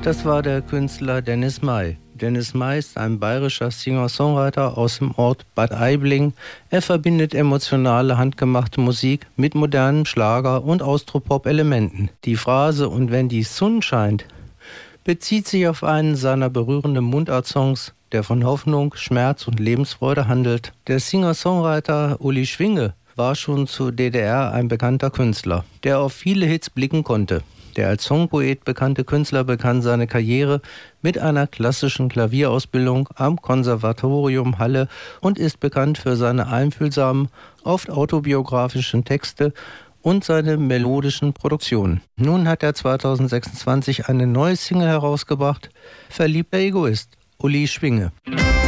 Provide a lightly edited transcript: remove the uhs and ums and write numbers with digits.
Das war der Künstler Dennis May. Dennis May ist ein bayerischer Singer-Songwriter aus dem Ort Bad Aibling. Er verbindet emotionale, handgemachte Musik mit modernen Schlager- und Austropop-Elementen. Die Phrase "Und wenn die Sonne scheint" bezieht sich auf einen seiner berührenden Mundart-Songs, der von Hoffnung, Schmerz und Lebensfreude handelt. Der Singer-Songwriter Uli Schwinge war schon zur DDR ein bekannter Künstler, der auf viele Hits blicken konnte. Der als Songpoet bekannte Künstler begann seine Karriere mit einer klassischen Klavierausbildung am Konservatorium Halle und ist bekannt für seine einfühlsamen, oft autobiografischen Texte und seine melodischen Produktionen. Nun hat er 2026 eine neue Single herausgebracht, "Verliebter Egoist", Uli Schwinge.